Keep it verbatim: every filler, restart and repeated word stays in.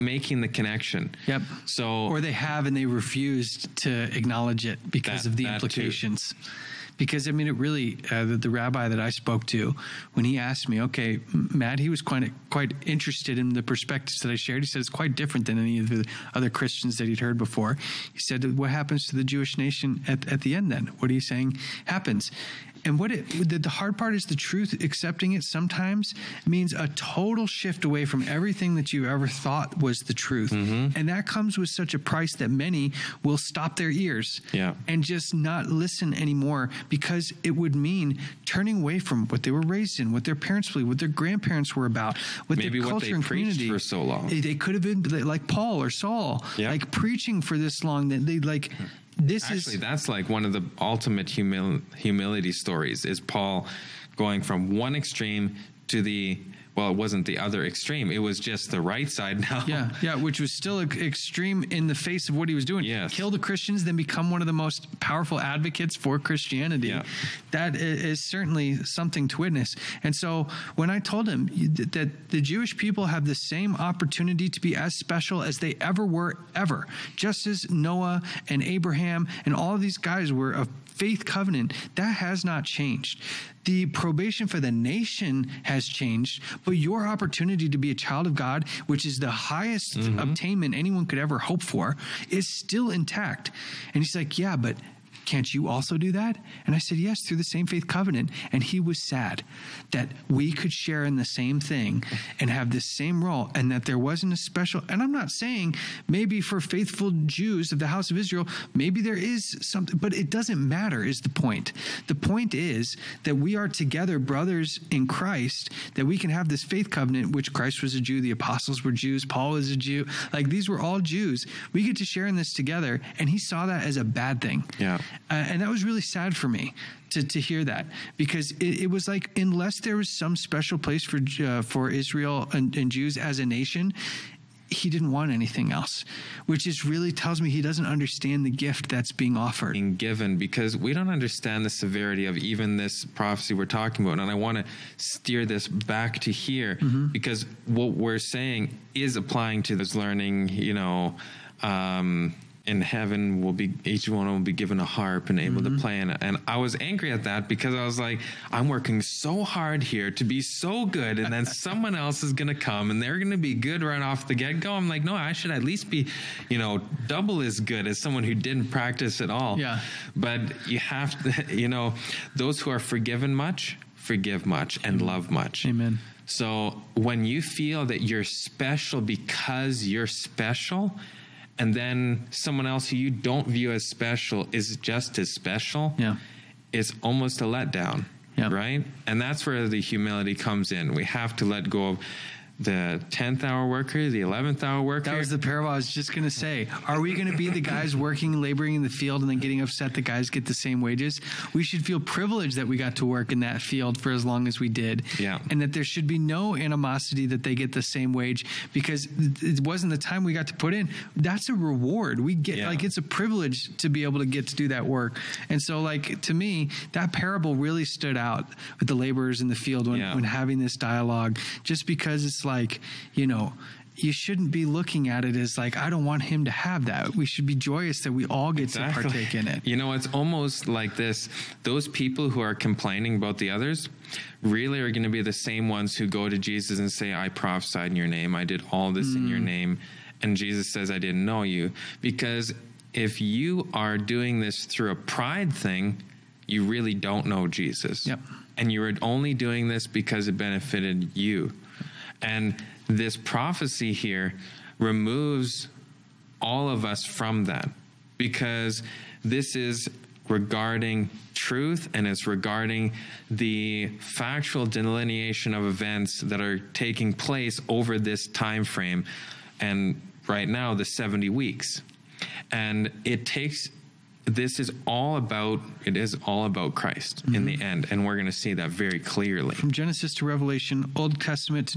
making the connection. Yep. So, or they have and they refused to acknowledge it because That- of the that implications. Because, I mean, it really, uh, the, the rabbi that I spoke to, when he asked me, okay, Matt, he was quite quite interested in the perspectives that I shared. He said it's quite different than any of the other Christians that he'd heard before. He said, what happens to the Jewish nation at, at the end then? What are you saying happens? And what it, the, the hard part is the truth. Accepting it sometimes means a total shift away from everything that you ever thought was the truth. Mm-hmm. And that comes with such a price that many will stop their ears Yeah. and just not listen anymore, because it would mean turning away from what they were raised in, what their parents believed, what their grandparents were about, what Maybe their what culture they and preached community. for so long. They, they could have been like Paul or Saul, Yeah. like preaching for this long that they like. This Actually, is that's like one of the ultimate humil- humility stories, is Paul going from one extreme to the, well, it wasn't the other extreme. It was just the right side now. Yeah, yeah, which was still e- extreme in the face of what he was doing. Yes. Kill the Christians, then become one of the most powerful advocates for Christianity. Yeah. That i- is certainly something to witness. And so when I told him you- that, that the Jewish people have the same opportunity to be as special as they ever were, ever, just as Noah and Abraham and all of these guys were a faith covenant, that has not changed. The probation for the nation has changed, but your opportunity to be a child of God, which is the highest Mm-hmm. obtainment anyone could ever hope for, is still intact. And he's like, yeah, but can't you also do that? And I said, yes, through the same faith covenant. And he was sad that we could share in the same thing and have this same role, and that there wasn't a special, and I'm not saying maybe for faithful Jews of the house of Israel, maybe there is something, but it doesn't matter is the point. The point is that we are together brothers in Christ, that we can have this faith covenant, which Christ was a Jew, the apostles were Jews, Paul was a Jew, like these were all Jews. We get to share in this together, and he saw that as a bad thing. Yeah. Uh, and that was really sad for me to, to hear that, because it, it was like, unless there was some special place for uh, for Israel and, and Jews as a nation, he didn't want anything else, which is really tells me he doesn't understand the gift that's being offered. Being given, because we don't understand the severity of even this prophecy we're talking about. And I want to steer this back to here, mm-hmm. because what we're saying is applying to this learning, you know, um, in heaven will be, each one will be given a harp and able mm-hmm. to play in it. And I was angry at that, because I was like, I'm working so hard here to be so good, and then someone else is going to come and they're going to be good right off the get-go. I'm like, no, I should at least be, you know, double as good as someone who didn't practice at all. Yeah. But you have to, you know, those who are forgiven much, forgive much and love much. Amen. So when you feel that you're special because you're special, and then someone else who you don't view as special is just as special, yeah. it's almost a letdown, yeah. right? And that's where the humility comes in. We have to let go of the tenth hour worker, the eleventh hour worker. That was the parable I was just going to say. Are we going to be the guys working, laboring in the field, and then getting upset that guys get the same wages? We should feel privileged that we got to work in that field for as long as we did. Yeah. And that there should be no animosity that they get the same wage, because it wasn't the time we got to put in. That's a reward. We get, yeah. like, it's a privilege to be able to get to do that work. And so, like, to me, that parable really stood out with the laborers in the field when, yeah. when having this dialogue, just because it's like, like, you know, you shouldn't be looking at it as like, I don't want him to have that. We should be joyous that we all get exactly. to partake in it. You know, it's almost like this. Those people who are complaining about the others really are going to be the same ones who go to Jesus and say, I prophesied in your name. I did all this mm. in your name. And Jesus says, I didn't know you. Because if you are doing this through a pride thing, you really don't know Jesus. Yep. And you were only doing this because it benefited you. And this prophecy here removes all of us from that, because this is regarding truth, and it's regarding the factual delineation of events that are taking place over this time frame, and right now the seventy weeks. And it takes this is all about it is all about Christ mm-hmm. in the end, and we're going to see that very clearly from Genesis to Revelation, Old Testament to